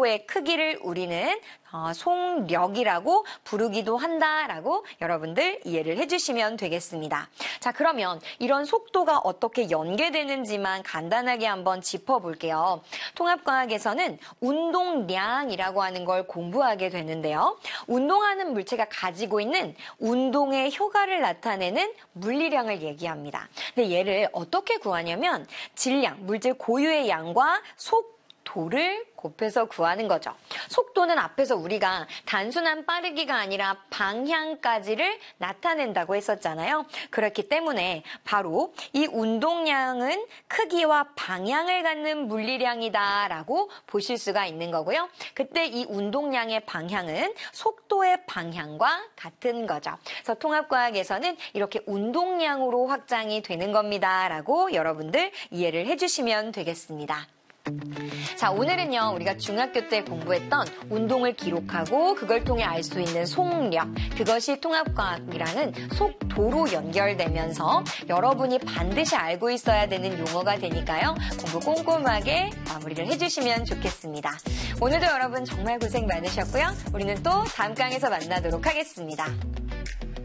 속도의 크기를 우리는 속력이라고 부르기도 한다라고 여러분들 이해를 해주시면 되겠습니다. 자, 그러면 이런 속도가 어떻게 연계되는지만 간단하게 한번 짚어볼게요. 통합과학에서는 운동량이라고 하는 걸 공부하게 되는데요. 운동하는 물체가 가지고 있는 운동의 효과를 나타내는 물리량을 얘기합니다. 근데 얘를 어떻게 구하냐면 질량, 물질 고유의 양과 속도를 곱해서 구하는 거죠. 속도는 앞에서 우리가 단순한 빠르기가 아니라 방향까지를 나타낸다고 했었잖아요. 그렇기 때문에 바로 이 운동량은 크기와 방향을 갖는 물리량이다라고 보실 수가 있는 거고요. 그때 이 운동량의 방향은 속도의 방향과 같은 거죠. 그래서 통합과학에서는 이렇게 운동량으로 확장이 되는 겁니다라고 여러분들 이해를 해주시면 되겠습니다. 자, 오늘은요 우리가 중학교 때 공부했던 운동을 기록하고 그걸 통해 알 수 있는 속력, 그것이 통합과학이라는 속도로 연결되면서 여러분이 반드시 알고 있어야 되는 용어가 되니까요, 공부 꼼꼼하게 마무리를 해주시면 좋겠습니다. 오늘도 여러분 정말 고생 많으셨고요, 우리는 또 다음 강에서 만나도록 하겠습니다.